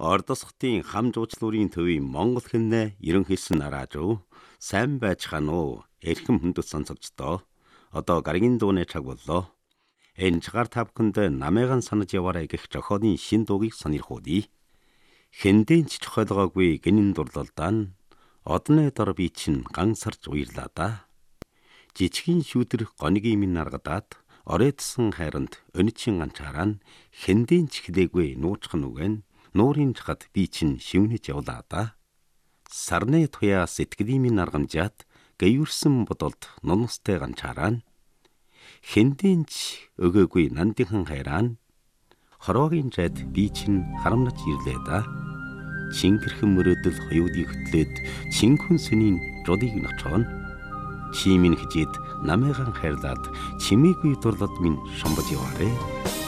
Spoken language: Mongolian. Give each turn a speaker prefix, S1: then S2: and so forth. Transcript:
S1: Ордосхтын хам жуучлуурын төвийн Монгол хэмнэ ерөнхийсэн нараажуу сайн байцгаана уу эрхэм хүндэт сонсогчдоо одоо гарагийн дууны цаг боллоо. Энэ цагаар та бүхэнд намайган санаж яваарай гэх зохиолын шин дуугийг сонирхуулъя. Хэндийн ч чухалгаагүй гинэн дурлалдаа нь одны дор би чинь гансарж уйрлаа да. Жичгийн шүүдэр гонигийн минь наргадаад оройтсон хайранд өнөчийн ганчаараа нь хэндийн ч хилээгүй нуучхан үгэн нуурын чад би чинь шивнэж явлаа да. Сарны туяа сэтгэлийн минь наргамжаад гээвэрсэн бодолд нунастай ганчаараа нь хэндийн ч өгөөгүй нандинхан хайраа нь хороогийн жад би чинь харамнаж ирлээ да. Чингэрхэн мөрөөдөл хоёудыг хөтлөөд чинхэн сүнийн жодыг ночоон чимийн хижид намайган хайрлаад чимээгүй дурлал минь шомбож яваарэ.